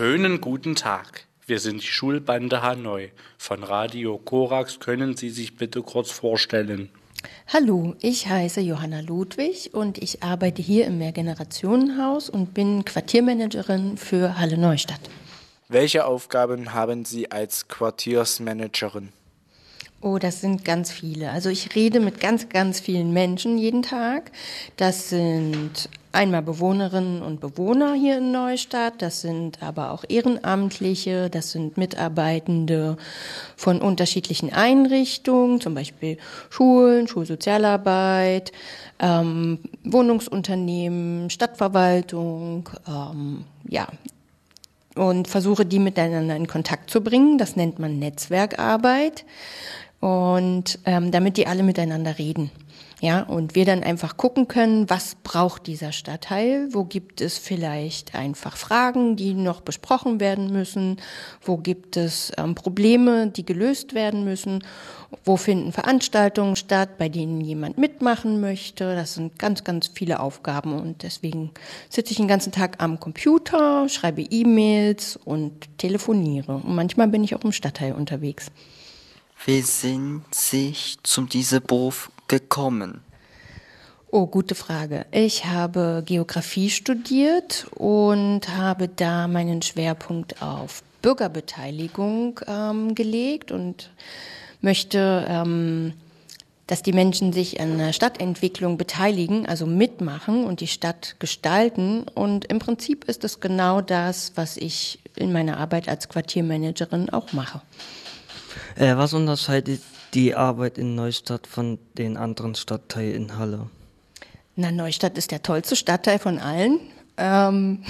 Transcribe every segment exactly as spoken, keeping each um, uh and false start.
Schönen guten Tag. Wir sind die Schulbande Hanoi. Von Radio Korax können Sie sich bitte kurz vorstellen. Hallo, ich heiße Johanna Ludwig und ich arbeite hier im Mehrgenerationenhaus und bin Quartiermanagerin für Halle Neustadt. Welche Aufgaben haben Sie als Quartiersmanagerin? Oh, das sind ganz viele. Also ich rede mit ganz, ganz vielen Menschen jeden Tag. Das sind einmal Bewohnerinnen und Bewohner hier in Neustadt, das sind aber auch Ehrenamtliche, das sind Mitarbeitende von unterschiedlichen Einrichtungen, zum Beispiel Schulen, Schulsozialarbeit, ähm, Wohnungsunternehmen, Stadtverwaltung, ähm, ja, und versuche die miteinander in Kontakt zu bringen. Das nennt man Netzwerkarbeit. Und ähm, damit die alle miteinander reden. Ja, und wir dann einfach gucken können, was braucht dieser Stadtteil, wo gibt es vielleicht einfach Fragen, die noch besprochen werden müssen, wo gibt es ähm, Probleme, die gelöst werden müssen, wo finden Veranstaltungen statt, bei denen jemand mitmachen möchte. Das sind ganz, ganz viele Aufgaben und deswegen sitze ich den ganzen Tag am Computer, schreibe E-Mails und telefoniere. Und manchmal bin ich auch im Stadtteil unterwegs. Wie sind Sie zu diesem Beruf gekommen? Oh, gute Frage. Ich habe Geografie studiert und habe da meinen Schwerpunkt auf Bürgerbeteiligung ähm, gelegt und möchte, ähm, dass die Menschen sich an der Stadtentwicklung beteiligen, also mitmachen und die Stadt gestalten. Und im Prinzip ist es genau das, was ich in meiner Arbeit als Quartiermanagerin auch mache. Äh, was unterscheidet die Arbeit in Neustadt von den anderen Stadtteilen in Halle? Na, Neustadt ist der tollste Stadtteil von allen ähm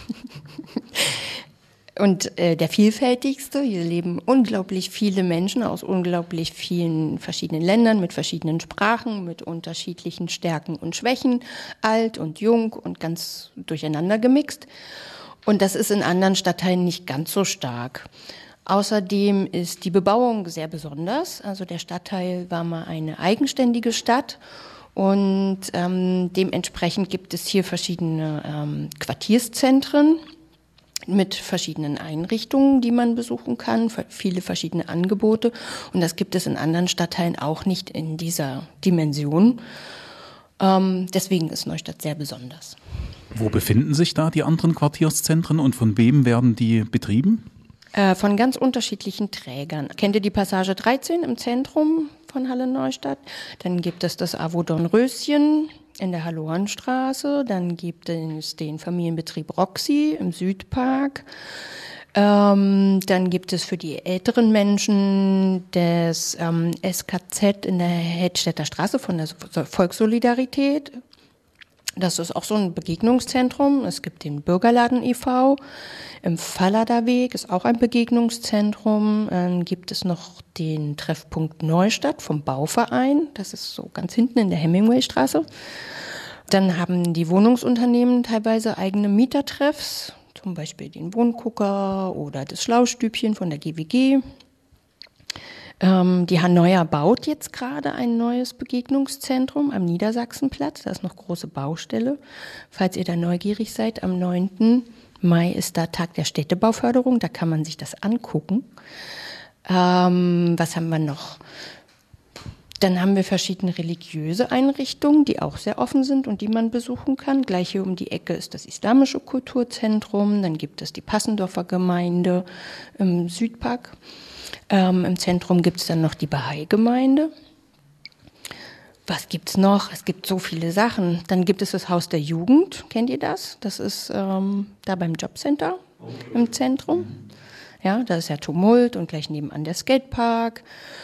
und äh, der vielfältigste. Hier leben unglaublich viele Menschen aus unglaublich vielen verschiedenen Ländern mit verschiedenen Sprachen, mit unterschiedlichen Stärken und Schwächen, alt und jung und ganz durcheinander gemixt. Und das ist in anderen Stadtteilen nicht ganz so stark. Außerdem ist die Bebauung sehr besonders. Also der Stadtteil war mal eine eigenständige Stadt und ähm, dementsprechend gibt es hier verschiedene ähm, Quartierszentren mit verschiedenen Einrichtungen, die man besuchen kann, viele verschiedene Angebote. Und das gibt es in anderen Stadtteilen auch nicht in dieser Dimension. Ähm, deswegen ist Neustadt sehr besonders. Wo befinden sich da die anderen Quartierszentren und von wem werden die betrieben? Von ganz unterschiedlichen Trägern. Kennt ihr die Passage dreizehn im Zentrum von Halle Neustadt? Dann gibt es das AWO Dornröschen in der Hallohornstraße. Dann gibt es den Familienbetrieb Roxy im Südpark. Ähm, dann gibt es für die älteren Menschen das ähm, S K Z in der Hedstädter Straße von der Volkssolidarität. Das ist auch so ein Begegnungszentrum. Es gibt den Bürgerladen e V Im Falladerweg ist auch ein Begegnungszentrum. Dann gibt es noch den Treffpunkt Neustadt vom Bauverein. Das ist so ganz hinten in der Hemingwaystraße. Dann haben die Wohnungsunternehmen teilweise eigene Mietertreffs, zum Beispiel den Wohngucker oder das Schlaustübchen von der G W G. Ähm, die Hanoia baut jetzt gerade ein neues Begegnungszentrum am Niedersachsenplatz. Da ist noch große Baustelle. Falls ihr da neugierig seid, am neunten Mai ist da Tag der Städtebauförderung. Da kann man sich das angucken. Ähm, was haben wir noch? Dann haben wir verschiedene religiöse Einrichtungen, die auch sehr offen sind und die man besuchen kann. Gleich hier um die Ecke ist das Islamische Kulturzentrum. Dann gibt es die Passendorfer Gemeinde im Südpark. Ähm, Im Zentrum gibt es dann noch die Bahai-Gemeinde. Was gibt's noch? Es gibt so viele Sachen. Dann gibt es das Haus der Jugend. Kennt ihr das? Das ist ähm, da beim Jobcenter im Zentrum. Ja, da ist ja Tumult und gleich nebenan der Skatepark.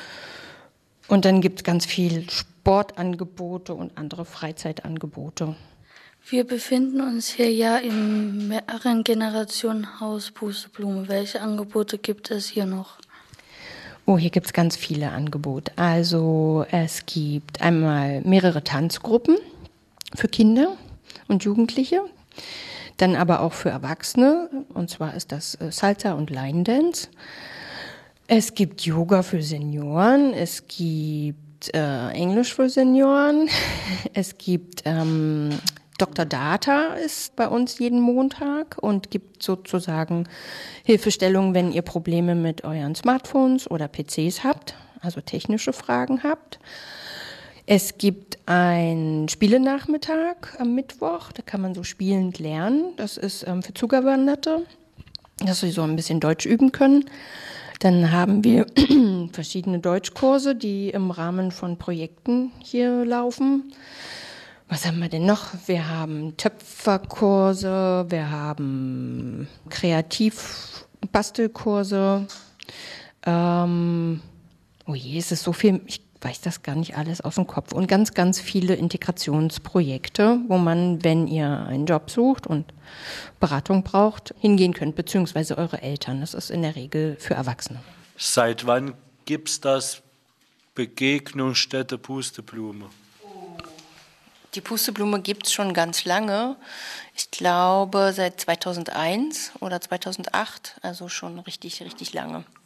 Und dann gibt es ganz viel Sportangebote und andere Freizeitangebote. Wir befinden uns hier ja im Mehrgenerationenhaus Pusteblume. Welche Angebote gibt es hier noch? Oh, hier gibt's ganz viele Angebote. Also es gibt einmal mehrere Tanzgruppen für Kinder und Jugendliche, dann aber auch für Erwachsene. Und zwar ist das Salsa und Line Dance. Es gibt Yoga für Senioren, es gibt äh, Englisch für Senioren, es gibt ähm, Doktor Data ist bei uns jeden Montag und gibt sozusagen Hilfestellung, wenn ihr Probleme mit euren Smartphones oder P Cs habt, also technische Fragen habt. Es gibt einen Spielenachmittag am Mittwoch, da kann man so spielend lernen. Das ist ähm, für Zugewanderte, dass sie so ein bisschen Deutsch üben können. Dann haben wir verschiedene Deutschkurse, die im Rahmen von Projekten hier laufen. Was haben wir denn noch? Wir haben Töpferkurse, wir haben Kreativbastelkurse. Ähm, oh je, es ist so viel, ich weiß das gar nicht alles aus dem Kopf. Und ganz, ganz viele Integrationsprojekte, wo man, wenn ihr einen Job sucht und Beratung braucht, hingehen könnt, beziehungsweise eure Eltern. Das ist in der Regel für Erwachsene. Seit wann gibt es das Begegnungsstätte Pusteblume? Die Pusteblume gibt es schon ganz lange. Ich glaube seit zweitausendeins oder zweitausendacht, also schon richtig, richtig lange.